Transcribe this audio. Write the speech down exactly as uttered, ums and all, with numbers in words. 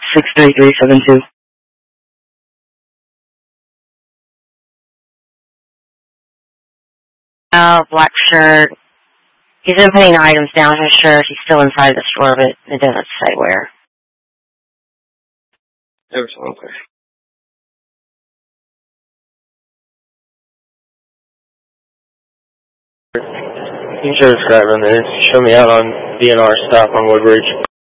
six three three seven two. Uh, black shirt. He's been putting items down his shirt. He's still inside the store, but it doesn't say where. Okay. You can show the scribe on there. Show me out on D N R stop on Woodbridge.